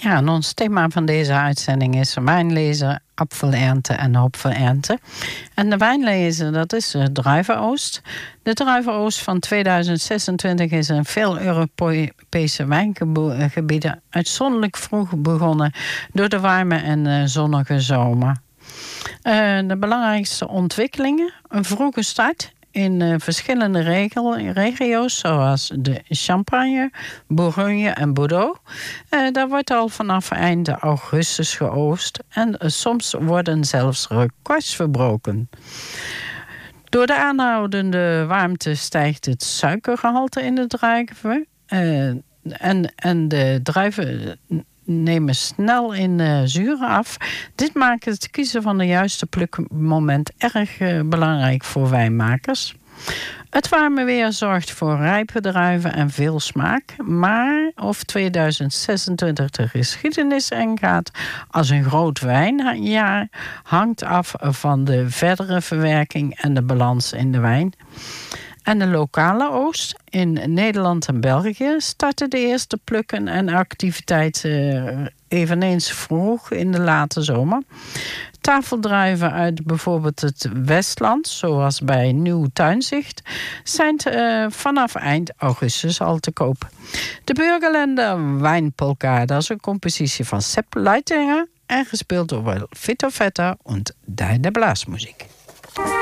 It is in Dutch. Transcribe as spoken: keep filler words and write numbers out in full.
Ja, en ons thema van deze uitzending is wijnlezen, apfelernten en hopvelernten. En de wijnlezen, dat is de druivenoogst. De druivenoogst van tweeduizend zesentwintig is in veel Europese wijngebieden uitzonderlijk vroeg begonnen door de warme en zonnige zomer. Uh, de belangrijkste ontwikkelingen: een vroege start in uh, verschillende regel, regio's, zoals de Champagne, Bourgogne en Bordeaux. Uh, daar wordt al vanaf eind augustus geoogst en uh, soms worden zelfs records verbroken. Door de aanhoudende warmte stijgt het suikergehalte in de druiven. Uh, en, en de druiven nemen snel in uh, zuren af. Dit maakt het kiezen van de juiste plukmoment erg uh, belangrijk voor wijnmakers. Het warme weer zorgt voor rijpe druiven en veel smaak. Maar of tweeduizend zesentwintig de geschiedenis ingaat als een groot wijnjaar hangt af van de verdere verwerking en de balans in de wijn. En de lokale oogst in Nederland en België starten de eerste plukken en activiteiten uh, eveneens vroeg in de late zomer. Tafeldruiven uit bijvoorbeeld het Westland, zoals bij Nieuw Tuinzicht, zijn uh, vanaf eind augustus al te koop. De Burgerländer Wijnpolka, dat is een compositie van Sepp Leitinger en gespeeld door Vito Vetter en Deine Blasmusik.